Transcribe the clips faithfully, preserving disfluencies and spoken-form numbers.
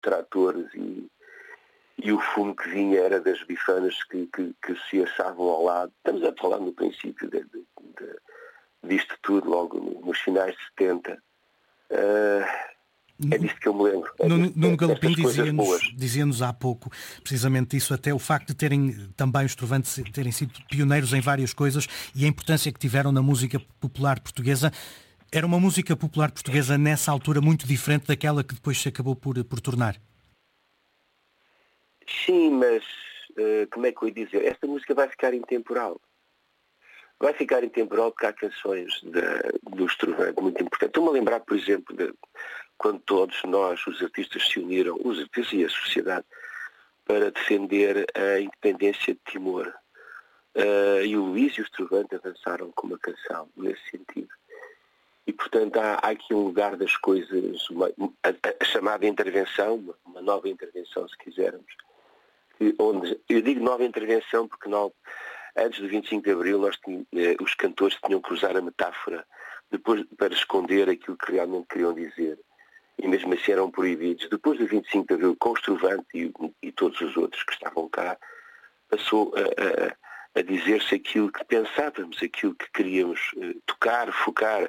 tratores e, e o fumo que vinha era das bifanas que, que, que se assavam ao lado. Estamos a falar no princípio de, de, de, disto tudo, logo nos finais de setenta. Uh, É disto que eu me lembro. É Nuno, disto, Nuno Galopim dizia-nos, dizia-nos há pouco precisamente isso, até o facto de terem também os Trovantes terem sido pioneiros em várias coisas e a importância que tiveram na música popular portuguesa. Era uma música popular portuguesa nessa altura muito diferente daquela que depois se acabou por, por tornar. Sim, mas uh, como é que eu ia dizer? Esta música vai ficar intemporal. Vai ficar intemporal porque há canções de, dos Trovantes muito importantes. Estou-me a lembrar, por exemplo, de quando todos nós, os artistas, se uniram, os artistas e a sociedade, para defender a independência de Timor. Uh, e o Luís e os Trovantes avançaram com uma canção nesse sentido. E, portanto, há, há aqui um lugar das coisas, uma, a, a chamada intervenção, uma, uma nova intervenção, se quisermos. Que, onde, eu digo nova intervenção porque não, antes do vinte e cinco de Abril nós tínhamos, eh, os cantores tinham que usar a metáfora depois, para esconder aquilo que realmente queriam dizer. E mesmo assim eram proibidos. Depois do vinte e cinco de Abril, com os Trovantes e, e todos os outros que estavam cá, passou a, a, a dizer-se aquilo que pensávamos, aquilo que queríamos uh, tocar, focar.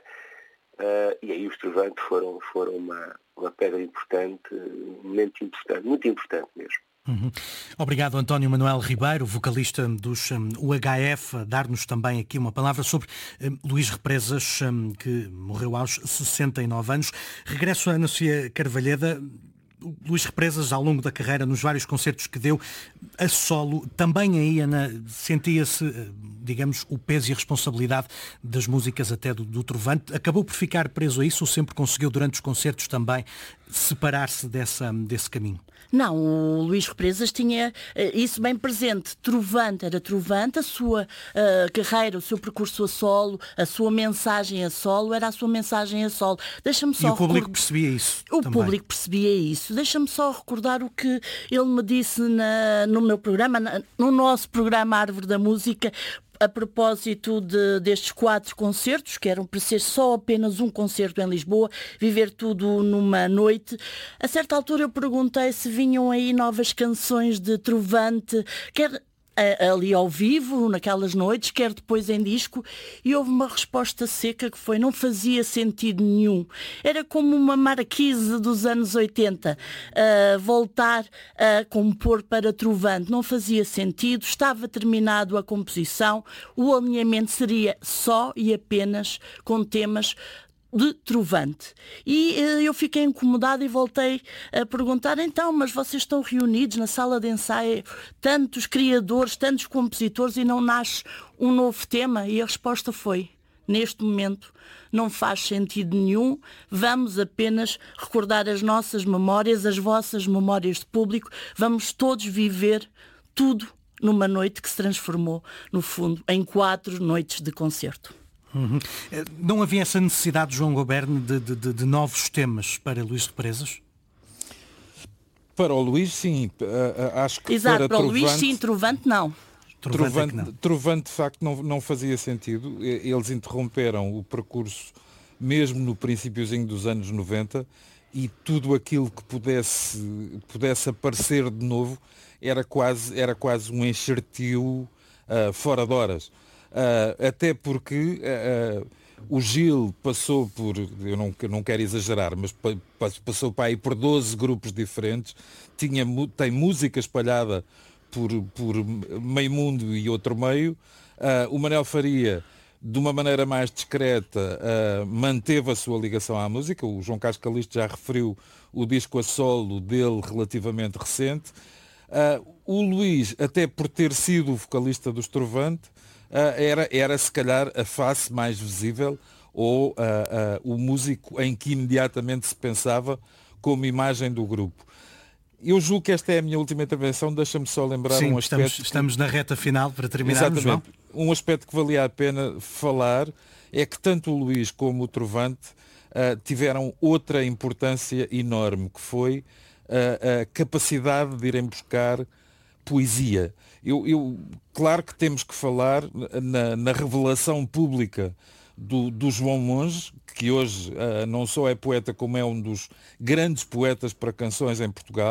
Uh, e aí os Trovantes foram, foram uma, uma pedra importante, um momento importante, muito importante mesmo. Uhum. Obrigado, António Manuel Ribeiro, vocalista dos um, U H F, a dar-nos também aqui uma palavra sobre um, Luís Represas, um, que morreu aos sessenta e nove anos. Regresso a Ana Sofia Carvalheda. Luís Represas, ao longo da carreira, nos vários concertos que deu a solo, também aí, Ana, sentia-se, digamos, o peso e a responsabilidade das músicas até do, do Trovante. Acabou por ficar preso a isso ou sempre conseguiu, durante os concertos também, separar-se dessa, desse caminho? Não, o Luís Represas tinha uh, isso bem presente. Trovante era Trovante, a sua uh, carreira, o seu percurso a solo, a sua mensagem a solo era a sua mensagem a solo. Deixa-me só e o público record... percebia isso O também. público percebia isso. Deixa-me só recordar o que ele me disse na, no meu programa, na, no nosso programa Árvore da Música, a propósito de, destes quatro concertos, que eram para ser só apenas um concerto em Lisboa, viver tudo numa noite. A certa altura eu perguntei se vinham aí novas canções de Trovante, quer ali ao vivo, naquelas noites, quer depois em disco, e houve uma resposta seca que foi: não fazia sentido nenhum. Era como uma marquise dos anos oitenta, uh, voltar a compor para Trovante. Não fazia sentido, estava terminado a composição, o alinhamento seria só e apenas com temas de Trovante. E uh, eu fiquei incomodada e voltei a perguntar: então, mas vocês estão reunidos na sala de ensaio, tantos criadores, tantos compositores, e não nasce um novo tema? E a resposta foi: neste momento não faz sentido nenhum, vamos apenas recordar as nossas memórias, as vossas memórias de público, vamos todos viver tudo numa noite que se transformou, no fundo, em quatro noites de concerto. Uhum. Não havia essa necessidade, João Goberne, de, de, de novos temas para Luís Represas? Para o Luís, sim. Uh, acho que Exato, para, para o Trovante, Luís, sim. Trovante, não. Trovante, Trovante, não. Trovante, de facto, não, não fazia sentido. Eles interromperam o percurso mesmo no princípiozinho dos anos noventa, e tudo aquilo que pudesse, pudesse aparecer de novo era quase, era quase um enxertio uh, fora de horas. Uh, até porque uh, o Gil passou por, eu não, não quero exagerar, mas passou para aí por doze grupos diferentes, tinha, tem música espalhada por, por meio mundo e outro meio. Uh, o Manel Faria, de uma maneira mais discreta, uh, manteve a sua ligação à música. O João Carlos Calisto já referiu o disco a solo dele relativamente recente. Uh, o Luís, até por ter sido o vocalista dos Trovante, Uh, era, era se calhar a face mais visível, ou uh, uh, o músico em que imediatamente se pensava como imagem do grupo. Eu julgo que esta é a minha última intervenção. Deixa-me só lembrar Sim, um aspecto... Estamos, estamos na reta final para terminarmos, Exatamente. João? Um aspecto que valia a pena falar é que tanto o Luís como o Trovante uh, tiveram outra importância enorme, que foi uh, a capacidade de irem buscar poesia. Eu, eu, claro que temos que falar na, na revelação pública do, do João Monge, que hoje uh, não só é poeta, como é um dos grandes poetas para canções em Portugal.